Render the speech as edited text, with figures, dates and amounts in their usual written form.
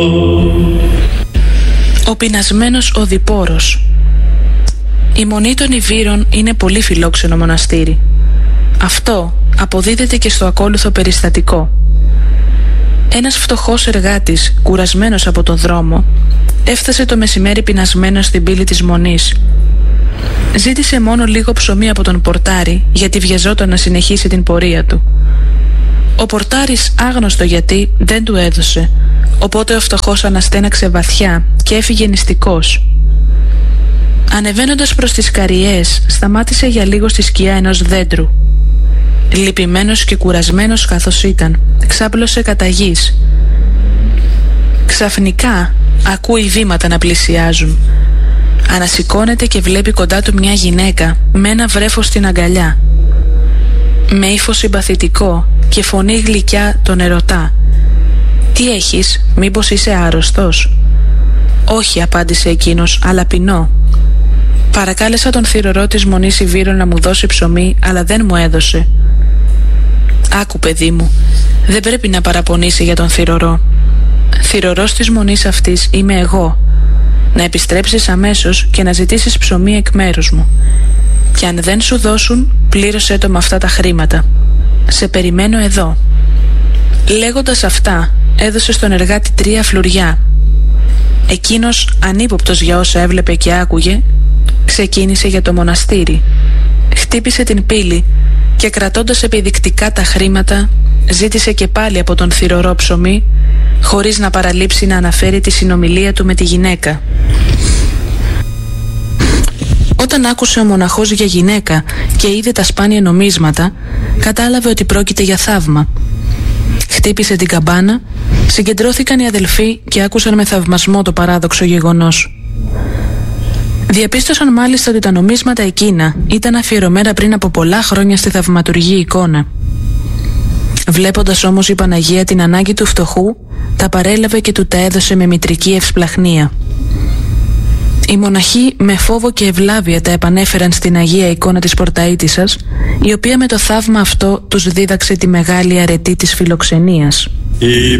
Ο πεινασμένος οδυπόρος. Η Μονή των Ιβύρων είναι πολύ φιλόξενο μοναστήρι. Αυτό αποδίδεται και στο ακόλουθο περιστατικό. Ένας φτωχός εργάτης, κουρασμένος από τον δρόμο, έφτασε το μεσημέρι πεινασμένος στην πύλη της Μονής. Ζήτησε μόνο λίγο ψωμί από τον πορτάρι, γιατί βιαζόταν να συνεχίσει την πορεία του. Ο πορτάρης, άγνωστο γιατί, δεν του έδωσε, οπότε ο φτωχός αναστέναξε βαθιά και έφυγε νηστικός. Ανεβαίνοντας προς τις Καριές, σταμάτησε για λίγο στη σκιά ενός δέντρου. Λυπημένος και κουρασμένος καθώς ήταν, ξάπλωσε κατά γης. Ξαφνικά ακούει βήματα να πλησιάζουν. Ανασηκώνεται και βλέπει κοντά του μια γυναίκα με ένα βρέφος στην αγκαλιά. Με ύφος συμπαθητικό και φωνή γλυκιά τον ερωτά. «Τι έχεις, μήπως είσαι άρρωστος?» «Όχι», απάντησε εκείνος, «αλλά πεινώ». Παρακάλεσα τον θυρωρό της Μονής Ιβύρων να μου δώσει ψωμί, αλλά δεν μου έδωσε. «Άκου, παιδί μου, δεν πρέπει να παραπονήσει για τον θυρωρό. Θυρωρός της Μονής αυτής είμαι εγώ. Να επιστρέψεις αμέσως και να ζητήσεις ψωμί εκ μέρους μου. Και αν δεν σου δώσουν, πλήρωσέ το με αυτά τα χρήματα. Σε περιμένω εδώ». Λέγοντας αυτά, έδωσε στον εργάτη 3 φλουριά. Εκείνος, ανύποπτος για όσα έβλεπε και άκουγε, ξεκίνησε για το μοναστήρι. Χτύπησε την πύλη και κρατώντας επιδεικτικά τα χρήματα, ζήτησε και πάλι από τον θυρωρό ψωμί, χωρίς να παραλείψει να αναφέρει τη συνομιλία του με τη γυναίκα. Όταν άκουσε ο μοναχός για γυναίκα και είδε τα σπάνια νομίσματα, κατάλαβε ότι πρόκειται για θαύμα. Χτύπησε την καμπάνα, συγκεντρώθηκαν οι αδελφοί και άκουσαν με θαυμασμό το παράδοξο γεγονός. Διαπίστωσαν μάλιστα ότι τα νομίσματα εκείνα ήταν αφιερωμένα πριν από πολλά χρόνια στη θαυματουργή εικόνα. Βλέποντας όμως η Παναγία την ανάγκη του φτωχού, τα παρέλαβε και του τα έδωσε με μητρική ευσπλαχνία. Οι μοναχοί με φόβο και ευλάβεια τα επανέφεραν στην Αγία Εικόνα της Πορταΐτισσας, η οποία με το θαύμα αυτό τους δίδαξε τη μεγάλη αρετή της φιλοξενίας.